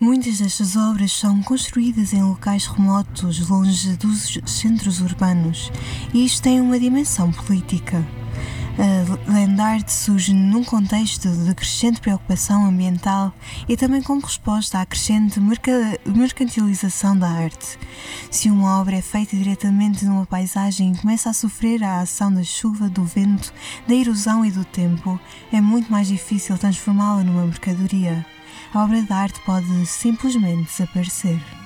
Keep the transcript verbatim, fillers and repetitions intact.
Muitas destas obras são construídas em locais remotos, longe dos centros urbanos, e isto tem uma dimensão política. A land art surge num contexto de crescente preocupação ambiental e também como resposta à crescente mercantilização da arte. Se uma obra é feita diretamente numa paisagem e começa a sofrer a ação da chuva, do vento, da erosão e do tempo, é muito mais difícil transformá-la numa mercadoria. A obra de arte pode simplesmente desaparecer.